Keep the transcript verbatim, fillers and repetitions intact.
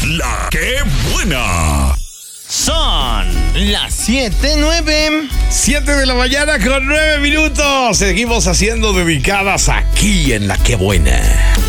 La que buena. Son las siete nueve. siete de la mañana con nueve minutos. Seguimos haciendo dedicadas aquí en La que buena.